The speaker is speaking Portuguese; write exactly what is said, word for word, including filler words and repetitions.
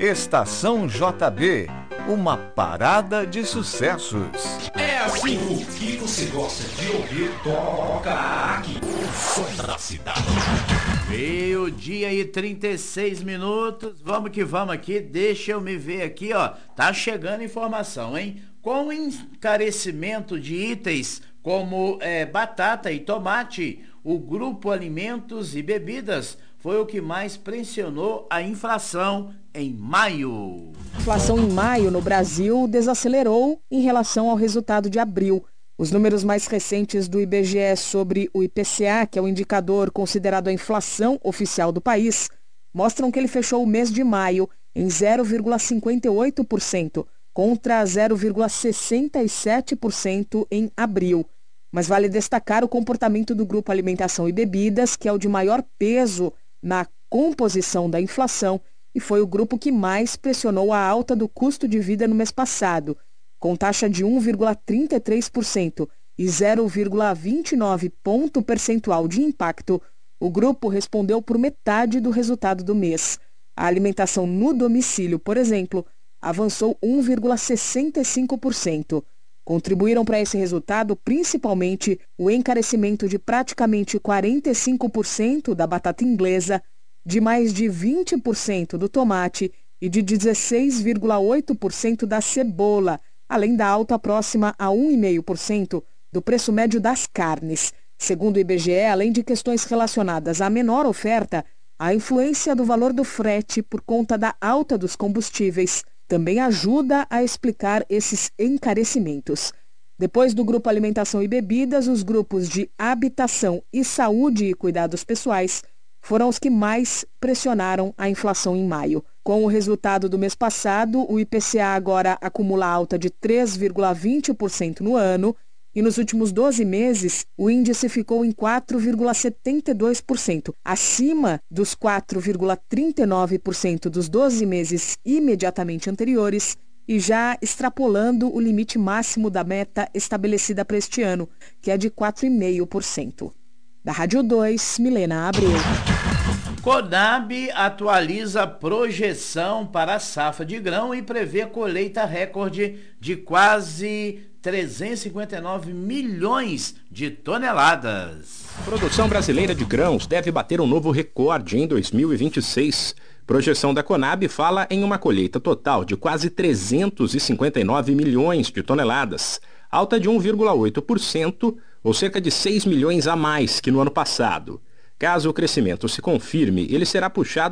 Estação J B, uma parada de sucessos. É assim, o que você gosta de ouvir, toca aqui. O som da cidade. Meio-dia e trinta e seis minutos, vamos que vamos aqui, deixa eu me ver aqui, ó, tá chegando informação, hein? Com o encarecimento de itens como é, batata e tomate, o Grupo Alimentos e Bebidas foi o que mais pressionou a inflação em maio. A inflação em maio no Brasil desacelerou em relação ao resultado de abril. Os números mais recentes do I B G E sobre o I P C A, que é o indicador considerado a inflação oficial do país, mostram que ele fechou o mês de maio em zero vírgula cinquenta e oito por cento, contra zero vírgula sessenta e sete por cento em abril. Mas vale destacar o comportamento do Grupo Alimentação e Bebidas, que é o de maior peso na composição da inflação e foi o grupo que mais pressionou a alta do custo de vida no mês passado. Com taxa de um vírgula trinta e três por cento e zero vírgula vinte e nove ponto percentual de impacto, o grupo respondeu por metade do resultado do mês. A alimentação no domicílio, por exemplo, avançou um vírgula sessenta e cinco por cento. Contribuíram para esse resultado principalmente o encarecimento de praticamente quarenta e cinco por cento da batata inglesa, de mais de vinte por cento do tomate e de dezesseis vírgula oito por cento da cebola, além da alta próxima a um vírgula cinco por cento do preço médio das carnes. Segundo o I B G E, além de questões relacionadas à menor oferta, a influência do valor do frete por conta da alta dos combustíveis também ajuda a explicar esses encarecimentos. Depois do Grupo Alimentação e Bebidas, os grupos de Habitação e Saúde e Cuidados Pessoais foram os que mais pressionaram a inflação em maio. Com o resultado do mês passado, o I P C A agora acumula alta de três vírgula vinte por cento no ano e nos últimos doze meses o índice ficou em quatro vírgula setenta e dois por cento, acima dos quatro vírgula trinta e nove por cento dos doze meses imediatamente anteriores e já extrapolando o limite máximo da meta estabelecida para este ano, que é de quatro vírgula cinco por cento. Da Rádio dois, Milena Abreu. Conab atualiza a projeção para a safra de grão e prevê colheita recorde de quase trezentos e cinquenta e nove milhões de toneladas. A produção brasileira de grãos deve bater um novo recorde em dois mil e vinte e seis. Projeção da Conab fala em uma colheita total de quase trezentos e cinquenta e nove milhões de toneladas, alta de um vírgula oito por cento, ou cerca de seis milhões a mais que no ano passado. Caso o crescimento se confirme, ele será puxado